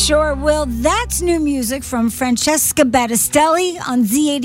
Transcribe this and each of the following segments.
sure will. That's new music from Francesca Battistelli on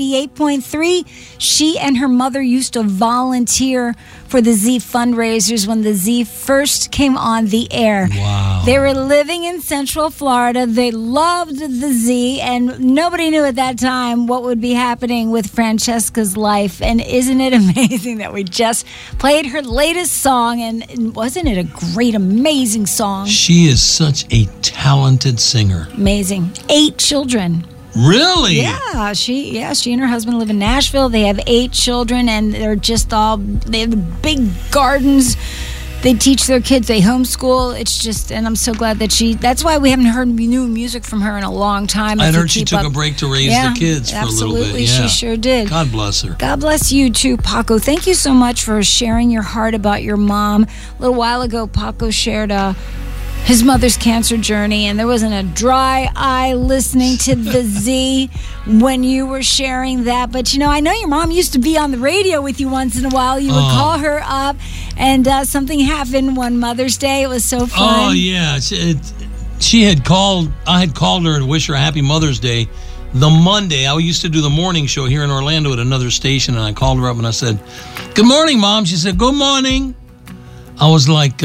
Z88.3. She and her mother used to volunteer for the Z fundraisers when the Z first came on the air. Wow. They were living in Central Florida. They loved the Z, and nobody knew at that time what would be happening with Francesca's life. And isn't it amazing that we just played her latest song, and wasn't it a great, amazing song? She is such a talented singer. Amazing. 8 children. Really? Yeah, she and her husband live in Nashville. They have 8 children, and they're just they have big gardens. They teach their kids, they homeschool. It's just, and I'm so glad that that's why we haven't heard new music from her in a long time. I heard she took a break to raise the kids for a little bit. Absolutely, yeah. she sure did. God bless her. God bless you too, Paco. Thank you so much for sharing your heart about your mom. A little while ago, Paco shared his mother's cancer journey, and there wasn't a dry eye listening to the Z when you were sharing that. But, I know your mom used to be on the radio with you once in a while. You would call her up, and something happened one Mother's Day. It was so fun. Oh, yeah. She had called, I had called her to wish her a happy Mother's Day the Monday. I used to do the morning show here in Orlando at another station, and I called her up and I said, "Good morning, Mom." She said, "Good morning." I was like,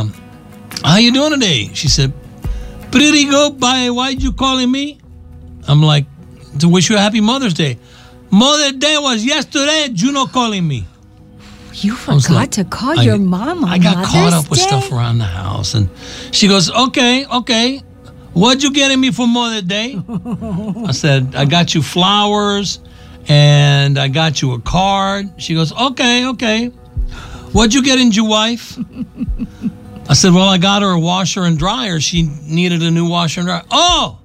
"How you doing today?" She said, "Pretty good. Why'd you calling me?" I'm like, "To wish you a happy Mother's Day." "Mother's Day was yesterday. Juno calling me." You forgot to call your mom on I got Mother's caught up with Day? stuff around the house, and she goes, Okay. What'd you getting me for Mother's Day?" I said, "I got you flowers, and I got you a card." She goes, Okay. "What'd you get your wife?" I said, "Well, I got her a washer and dryer. She needed a new washer and dryer." "Oh,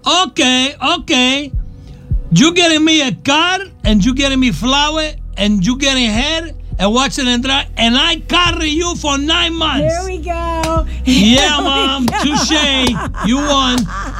okay. You getting me a card, and you getting me flower, and you getting head, and washer and dryer, and I carry you for 9 months." Here we go. Yeah, Mom. Touche. You won.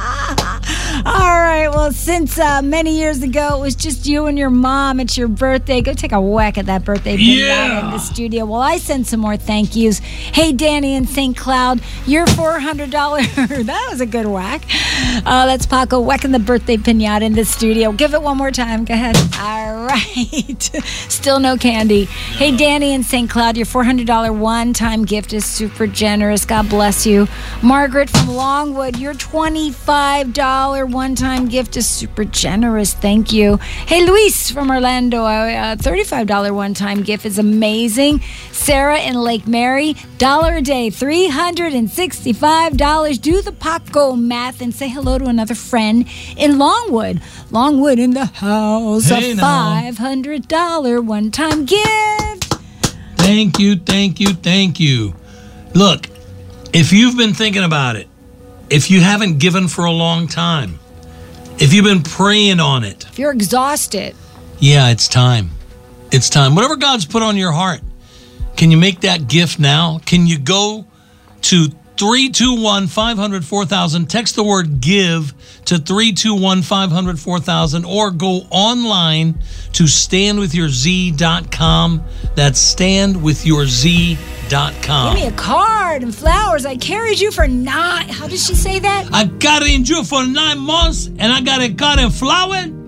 All right. Well, since many years ago it was just you and your mom, it's your birthday. Go take a whack at that birthday pinata in the studio while I send some more thank yous. Hey, Danny in St. Cloud, your $400. That was a good whack. That's Paco whacking the birthday pinata in the studio. Give it one more time. Go ahead. All right. Still no candy. Hey, Danny in St. Cloud, your $400 one-time gift is super generous. God bless you. Margaret from Longwood, your $25 one-time gift is super generous. Thank you. Hey, Luis from Orlando, a $35 one-time gift is amazing. Sarah in Lake Mary, $1 a day, $365. Do the Paco math and say hello to another friend in Longwood. Longwood in the house. Hey, a $500 one-time gift. Thank you. Look, if you've been thinking about it, if you haven't given for a long time, if you've been praying on it, If you're exhausted, yeah, it's time. It's time. Whatever God's put on your heart, can you make that gift now? Can you go to 321-500-4000, text the word give to 321-500-4000, or go online to standwithyourz.com. That's standwithyourz.com. give me a card and flowers. I carried you for 9. How did she say that? I carried you for 9 months, and I got a card and flower.